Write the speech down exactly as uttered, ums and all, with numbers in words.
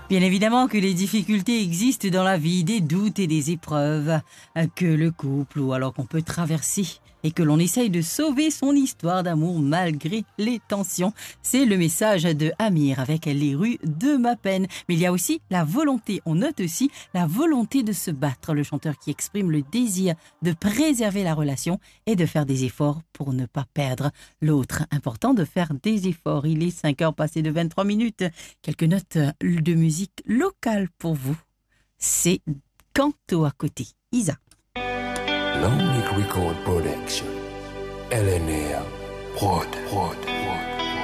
Bien évidemment que les difficultés existent dans la vie, des doutes et des épreuves euh, que le couple ou alors qu'on peut traverser et que l'on essaye de sauver son histoire d'amour malgré les tensions. C'est le message de Amir avec Les rues de ma peine. Mais il y a aussi la volonté, on note aussi la volonté de se battre, le chanteur qui exprime le désir de préserver la relation et de faire des efforts pour ne pas perdre l'autre. Important de faire des efforts. Il est cinq heures passées de vingt-trois minutes. Quelques notes de musique locale pour vous. C'est Canto à côté. Isa. Lonely Record Production. L N R Prod. Prod.